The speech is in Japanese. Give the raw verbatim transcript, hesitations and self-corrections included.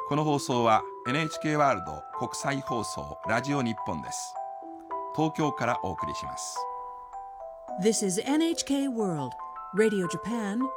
この放送は エヌエイチケー ワールド国際放送ラジオ日本です。東京からお送りします。 This is エヌエイチケー World Radio Japan